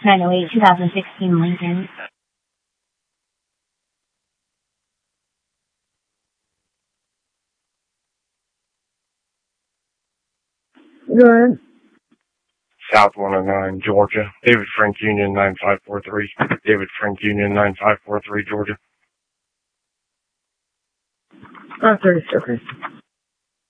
908 2016 Lincoln. Go ahead. South 109, Georgia. David Frank Union 9543. David Frank Union 9543, Georgia. 530, okay.